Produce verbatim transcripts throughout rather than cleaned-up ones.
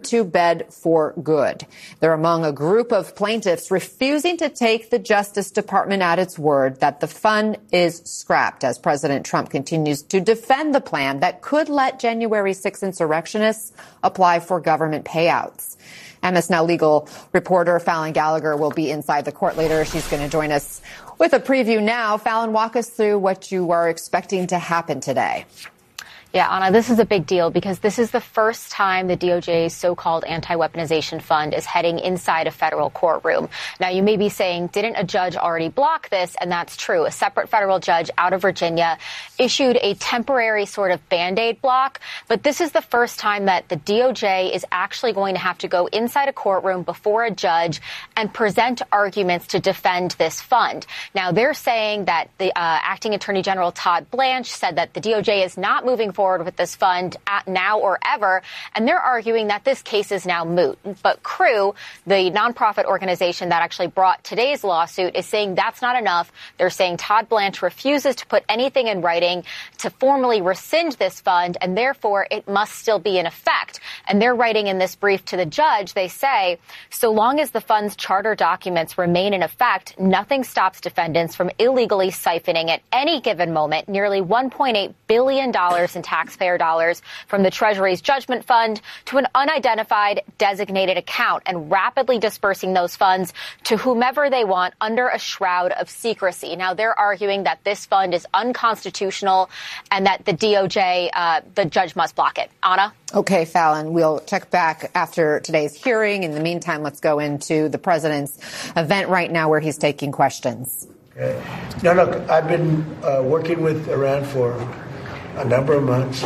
to bed for good. They're among a group of plaintiffs refusing to take the Justice Department at its word that the fund is scrapped as President Trump continues to defend the plan that could let January sixth insurrectionists apply for government payouts. M S Now legal reporter Fallon Gallagher will be inside the court later. She's going to join us with a preview now. Fallon, walk us through what you are expecting to happen today. Yeah, Anna, this is a big deal because this is the first time the D O J's so-called anti-weaponization fund is heading inside a federal courtroom. Now, you may be saying, didn't a judge already block this? And that's true. A separate federal judge out of Virginia issued a temporary sort of Band-Aid block. But this is the first time that the D O J is actually going to have to go inside a courtroom before a judge and present arguments to defend this fund. Now, they're saying that the uh, acting Attorney General Todd Blanche said that the D O J is not moving forward with this fund at now or ever, and they're arguing that this case is now moot. But C R U, the nonprofit organization that actually brought today's lawsuit, is saying that's not enough. They're saying Todd Blanche refuses to put anything in writing to formally rescind this fund, and therefore it must still be in effect. And they're writing in this brief to the judge, they say, so long as the fund's charter documents remain in effect, nothing stops defendants from illegally siphoning at any given moment nearly one point eight billion dollars in taxpayer dollars from the Treasury's judgment fund to an unidentified designated account and rapidly dispersing those funds to whomever they want under a shroud of secrecy. Now, they're arguing that this fund is unconstitutional and that the D O J, uh, the judge must block it. Anna? Okay, Fallon, we'll check back after today's hearing. In the meantime, let's go into the president's event right now where he's taking questions. Okay. No, look, I've been uh, working with Iran for a number of months,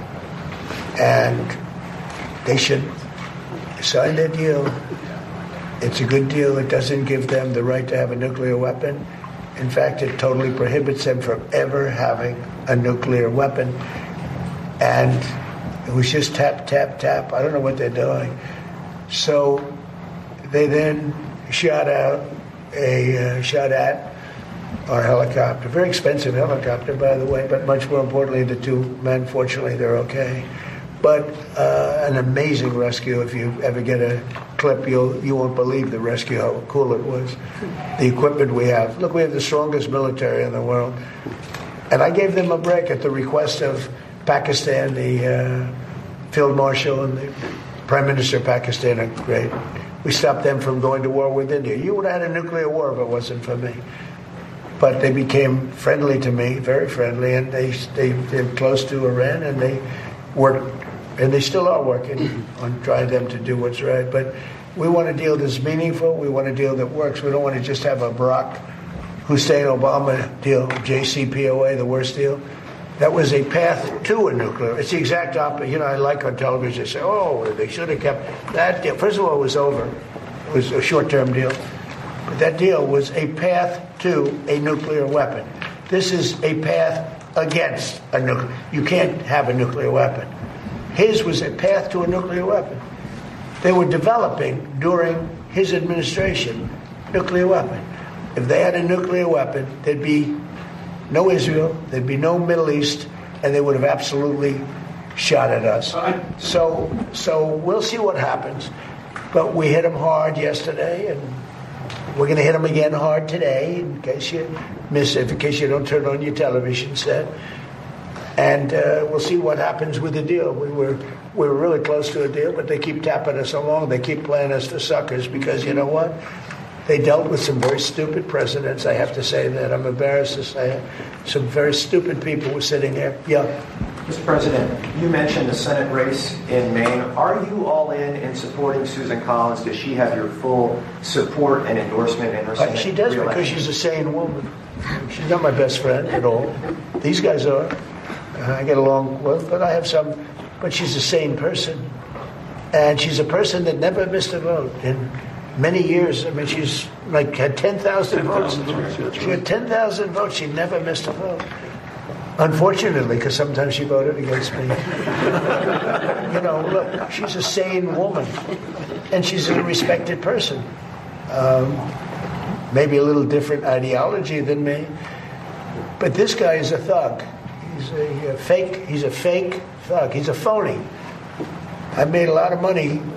and they should sign their deal. It's a good deal. It doesn't give them the right to have a nuclear weapon. In fact, it totally prohibits them from ever having a nuclear weapon. And it was just tap, tap, tap. I don't know what they're doing. So they then shot out a uh, shot at our helicopter, very expensive helicopter, by the way, but much more importantly, the two men, fortunately, they're okay. But uh, an amazing rescue. If you ever get a clip, you'll, you won't believe the rescue, how cool it was. The equipment we have. Look, we have the strongest military in the world. And I gave them a break at the request of Pakistan, the uh, Field Marshal and the Prime Minister of Pakistan are great. We stopped them from going to war with India. You would have had a nuclear war if it wasn't for me. But they became friendly to me, very friendly, and they, they, they're close to Iran, and they worked, and they still are working on trying them to do what's right. But we want a deal that's meaningful. We want a deal that works. We don't want to just have a Barack Hussein Obama deal, J C P O A, the worst deal. That was a path to a nuclear. It's the exact opposite. You know, I like on television, they say, oh, they should have kept that deal. First of all, it was over. It was a short-term deal. But that deal was a path to a nuclear weapon. This is a path against a nuclear. You can't have a nuclear weapon. His was a path to a nuclear weapon. They were developing during his administration nuclear weapon. If they had a nuclear weapon, there'd be no Israel, there'd be no Middle East, and they would have absolutely shot at us. So, so we'll see what happens. But we hit them hard yesterday, and we're going to hit them again hard today, in case you miss it, in case you don't turn on your television set. And uh, we'll see what happens with the deal. We were we were really close to a deal, but they keep tapping us along. They keep playing us for suckers because, you know what? They dealt with some very stupid presidents. I have to say that. I'm embarrassed to say it. Some very stupid people were sitting there. Yeah. Mister President, you mentioned the Senate race in Maine. Are you all in in supporting Susan Collins? Does she have your full support and endorsement in her Senate uh, She does re-election? Because she's a sane woman. She's not my best friend at all. These guys are. Uh, I get along with, but I have some. But she's a sane person. And she's a person that never missed a vote in many years. I mean, she's like had ten thousand votes. She had ten thousand votes. She never missed a vote. Unfortunately, because sometimes she voted against me. You know, look, she's a sane woman, and she's a respected person. Um, maybe a little different ideology than me, but this guy is a thug. He's a, a fake. He's a fake thug. He's a phony. I made a lot of money